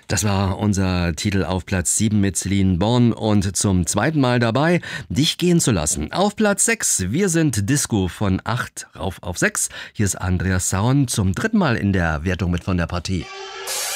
Das war unser Titel auf Platz 7 mit Celine Born und zum zweiten Mal dabei, Dich gehen zu lassen. Auf Platz 6, wir sind Disco von 8 rauf auf 6. Hier ist Andreas Sauen zum dritten Mal in der Wertung mit von der Partie.